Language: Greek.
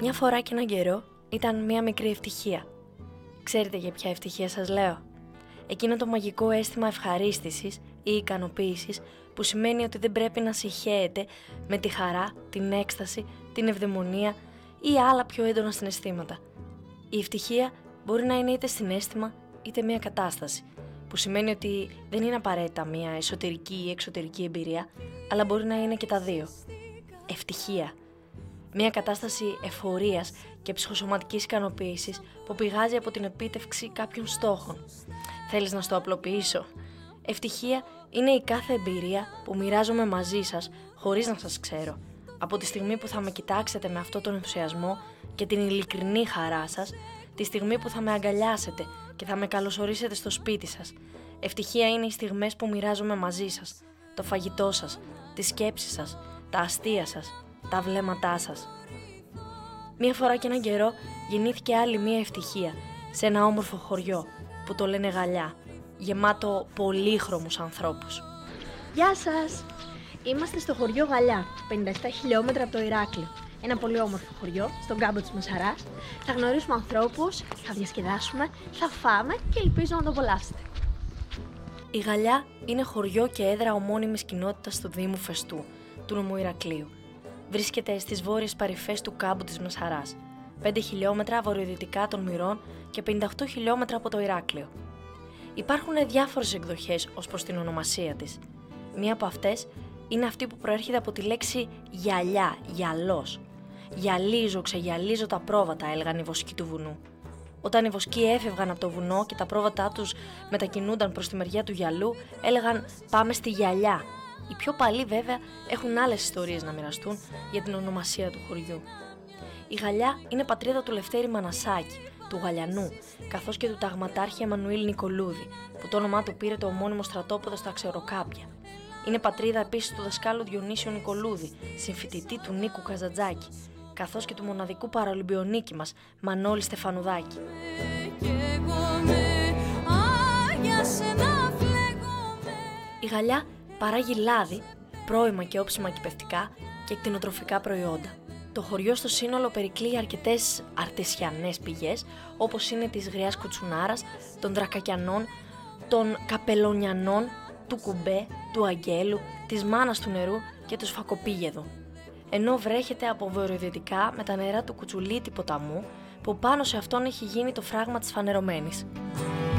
Μια φορά και έναν καιρό ήταν μια μικρή ευτυχία. Ξέρετε για ποια ευτυχία σας λέω? Εκείνο το μαγικό αίσθημα ευχαρίστησης ή ικανοποίησης που σημαίνει ότι δεν πρέπει να συγχέεται με τη χαρά, την έκσταση, την ευδαιμονία ή άλλα πιο έντονα συναισθήματα. Η ευτυχία μπορεί να είναι είτε συναίσθημα είτε μια κατάσταση, που σημαίνει ότι δεν είναι απαραίτητα μια εσωτερική ή εξωτερική εμπειρία, αλλά μπορεί να είναι και τα δύο. Ευτυχία. Μια κατάσταση εφορίας και ψυχοσωματικής ικανοποίησης που πηγάζει από την επίτευξη κάποιων στόχων. Θέλεις να στο απλοποιήσω? Ευτυχία είναι η κάθε εμπειρία που μοιράζομαι μαζί σας χωρίς να σας ξέρω. Από τη στιγμή που θα με κοιτάξετε με αυτόν τον ενθουσιασμό και την ειλικρινή χαρά σας, τη στιγμή που θα με αγκαλιάσετε και θα με καλωσορίσετε στο σπίτι σας. Ευτυχία είναι οι στιγμές που μοιράζομαι μαζί σας, το φαγητό σας, τις σκέψεις σας, τα αστεία σας, τα βλέμματά σας. Μία φορά και έναν καιρό γεννήθηκε άλλη μία ευτυχία σε ένα όμορφο χωριό που το λένε Γαλιά, γεμάτο πολύχρωμους ανθρώπους. Γεια σας! Είμαστε στο χωριό Γαλιά, 57 χιλιόμετρα από το Ηράκλειο. Ένα πολύ όμορφο χωριό, στον κάμπο της Μασαράς. Θα γνωρίσουμε ανθρώπους, θα διασκεδάσουμε, θα φάμε και ελπίζω να το απολαύσετε. Η Γαλιά είναι χωριό και έδρα ομώνυμης κοινότητας του Δήμου Φεστού, του νομού Ηρακλείου. Βρίσκεται στις βόρειες παρυφές του κάμπου της Μασαράς, 5 χιλιόμετρα βορειοδυτικά των Μυρών και 58 χιλιόμετρα από το Ηράκλειο. Υπάρχουν διάφορες εκδοχές ως προς την ονομασία της. Μία από αυτές είναι αυτή που προέρχεται από τη λέξη γυαλιά, γυαλός. Γυαλίζω, ξεγυαλίζω τα πρόβατα, έλεγαν οι βοσκοί του βουνού. Όταν οι βοσκοί έφευγαν από το βουνό και τα πρόβατά τους μετακινούνταν προς τη μεριά του γυαλού, έλεγαν «Πάμε στη γυαλιά». Οι πιο παλιοί βέβαια έχουν άλλες ιστορίες να μοιραστούν για την ονομασία του χωριού. Η Γαλιά είναι πατρίδα του Λευτέρη Μανασάκη, του Γαλιανού, καθώς και του ταγματάρχη Εμμανουήλ Νικολούδη, που το όνομά του πήρε το ομώνυμο στρατόπεδο στα Ξεροκάπια. Είναι πατρίδα επίσης του δασκάλου Διονύσιο Νικολούδη, συμφοιτητή του Νίκου Καζαντζάκη, καθώς και του μοναδικού παραολυμπιονίκη μας, Μανώλη Στεφανουδάκη. Η Γαλιά παράγει λάδι, πρώιμα και όψιμα κυπευτικά και κτηνοτροφικά προϊόντα. Το χωριό στο σύνολο περικλεί αρκετές αρτεσιανές πηγές, όπως είναι της Γριάς Κουτσουνάρας, των Δρακακιανών, των Καπελονιανών, του Κουμπέ, του Αγγέλου, της Μάνας του Νερού και του Σφακοπήγεδου. Ενώ βρέχεται από βορειοδυτικά με τα νερά του Κουτσουλίτη ποταμού, που πάνω σε αυτόν έχει γίνει το φράγμα της Φανερωμένης.